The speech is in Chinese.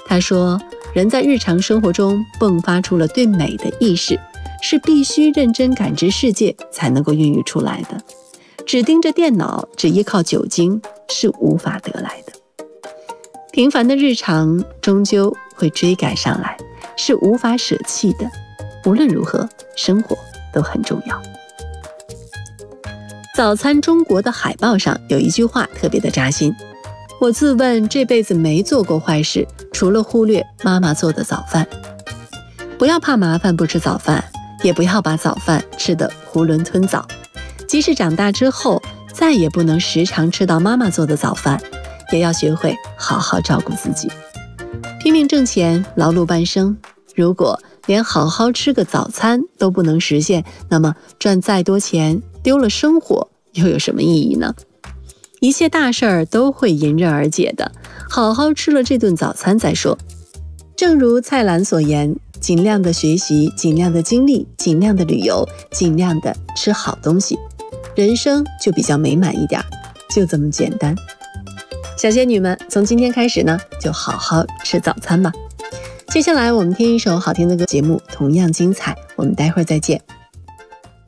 他说，人在日常生活中迸发出了对美的意识，是必须认真感知世界才能够孕育出来的。只盯着电脑，只依靠酒精是无法得来的。平凡的日常终究会追赶上来，是无法舍弃的。无论如何，生活都很重要。早餐中国的海报上有一句话特别的扎心，我自问这辈子没做过坏事，除了忽略妈妈做的早饭。不要怕麻烦不吃早饭，也不要把早饭吃得囫囵吞枣。即使长大之后再也不能时常吃到妈妈做的早饭，也要学会好好照顾自己。拼命挣钱，劳碌半生，如果连好好吃个早餐都不能实现，那么赚再多钱丢了生活又有什么意义呢？一切大事儿都会迎刃而解的，好好吃了这顿早餐再说。正如蔡澜所言，尽量的学习，尽量的经历，尽量的旅游，尽量的吃好东西，人生就比较美满一点，就这么简单。小仙女们，从今天开始呢，就好好吃早餐吧。接下来我们听一首好听的歌，节目同样精彩，我们待会儿再见。